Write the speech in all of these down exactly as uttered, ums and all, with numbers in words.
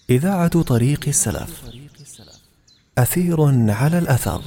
إذاعة طريق السلف. أثير على الأثر.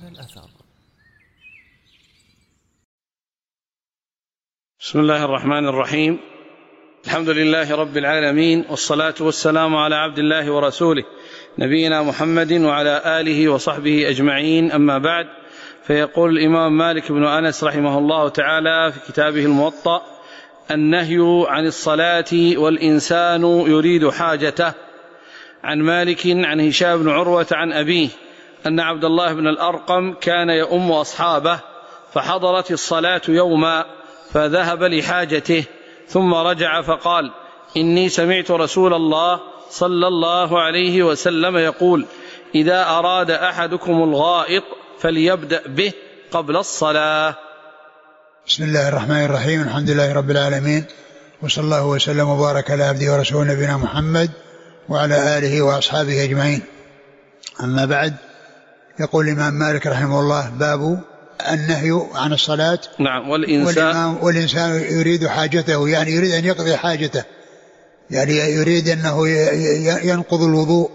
بسم الله الرحمن الرحيم. الحمد لله رب العالمين، والصلاة والسلام على عبد الله ورسوله نبينا محمد وعلى آله وصحبه أجمعين، أما بعد. فيقول الإمام مالك بن أنس رحمه الله تعالى في كتابه الموطأ: النهي عن الصلاة والإنسان يريد حاجته. عن مالك عن هشام بن عروة عن أبيه أن عبد الله بن الأرقم كان يؤم أصحابه، فحضرت الصلاة يوما فذهب لحاجته ثم رجع فقال: إني سمعت رسول الله صلى الله عليه وسلم يقول: إذا أراد أحدكم الغائط فليبدأ به قبل الصلاة. بسم الله الرحمن الرحيم. الحمد لله رب العالمين، وصلى الله وسلم وبارك على عبده ورسوله نبينا محمد وعلى آله وأصحابه أجمعين، أما بعد. يقول الإمام مالك رحمه الله: باب النهي عن الصلاة. نعم. والإنسان, والإنسان يريد حاجته، يعني يريد أن يقضي حاجته، يعني يريد أنه ينقض الوضوء،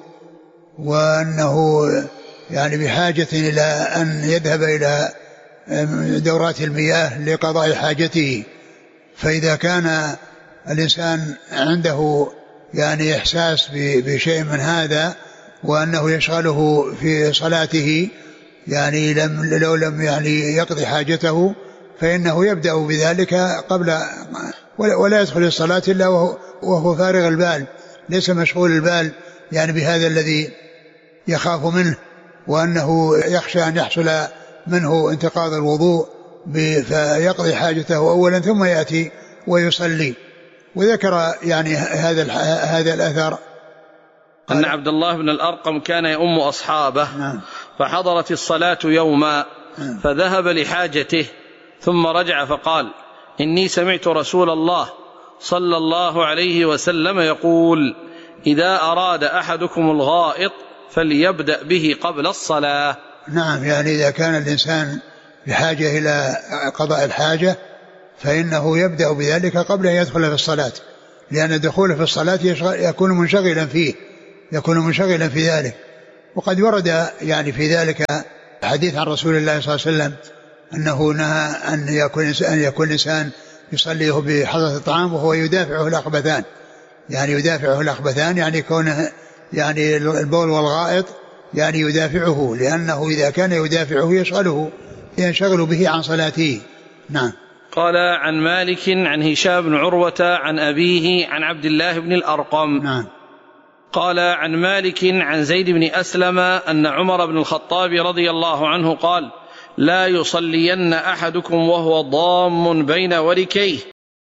وأنه يعني بحاجة إلى أن يذهب إلى دورات المياه لقضاء حاجته. فإذا كان الإنسان عنده يعني إحساس بشيء من هذا، وأنه يشغله في صلاته، يعني لم لو لم يعني يقضي حاجته، فإنه يبدأ بذلك قبل، ولا يدخل الصلاة إلا وهو فارغ البال، ليس مشغول البال يعني بهذا الذي يخاف منه، وأنه يخشى أن يحصل منه انتقاض الوضوء، فيقضي حاجته أولا ثم يأتي ويصلي. وذكر يعني هذا هذا الأثر أن عبد الله بن الأرقم كان يؤم أصحابه. نعم. فحضرت الصلاة يوما فذهب لحاجته ثم رجع فقال: إني سمعت رسول الله صلى الله عليه وسلم يقول: إذا أراد أحدكم الغائط فليبدأ به قبل الصلاة. نعم، يعني إذا كان الإنسان بحاجة إلى قضاء الحاجة فإنه يبدأ بذلك قبل أن يدخل في الصلاة، لأن دخوله في الصلاة يكون منشغلا فيه، يكون منشغلا في ذلك. وقد ورد يعني في ذلك حديث عن رسول الله صلى الله عليه وسلم أنه نهى أن يكون أن يكون الإنسان يصليه بحضرة الطعام وهو يدافعه الأخبثان، يعني يدافعه الأخبثان يعني كونه يعني البول والغائط يعني يدافعه، لأنه إذا كان يدافعه يشغله ينشغل به عن صلاته. نعم. قال عن مالك عن هشام بن عروة عن أبيه عن عبد الله بن الأرقم. نعم. قال عن مالك عن زيد بن أسلم أن عمر بن الخطاب رضي الله عنه قال: لا يصلين أحدكم وهو ضام بين وركيه.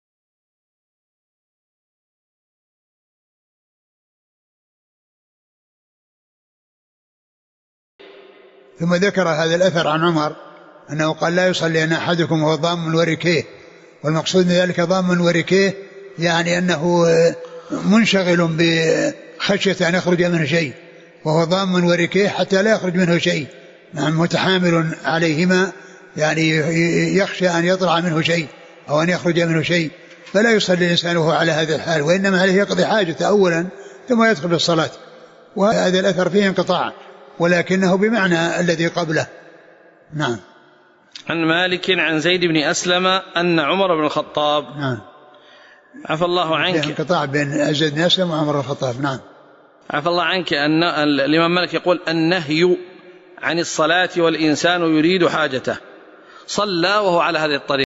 ثم ذكر هذا الأثر عن عمر أنه قال: لا يصلين أحدكم وهو ضام وركيه. والمقصود من ذلك ضام وركيه يعني أنه منشغل بخشية أن يخرج منه شيء، وهو ضام وركيه حتى لا يخرج منه شيء، نعم، متحامل عليهما، يعني يخشى أن يطلع منه شيء أو أن يخرج منه شيء، فلا يصلي الإنسان وهو على هذا الحال، وإنما عليه يقضي حاجته أولا ثم يدخل بالصلاة. وهذا الأثر فيه انقطاع، ولكنه بمعنى الذي قبله. نعم. عن مالك عن زيد بن أسلم أن عمر بن الخطاب. نعم. عفى الله عنك. انقطاع بين زيد بن أسلم وعمر بن الخطاب. نعم. عفى الله عنك أن الإمام مالك يقول: النهي عن الصلاة والإنسان يريد حاجته. صلى وهو على هذه الطريقة.